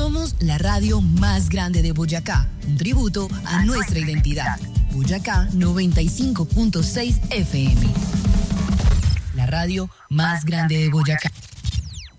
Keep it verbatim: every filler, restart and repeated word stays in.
Somos la radio más grande de Boyacá, un tributo a nuestra identidad. Boyacá noventa y cinco punto seis F M. La radio más grande de Boyacá.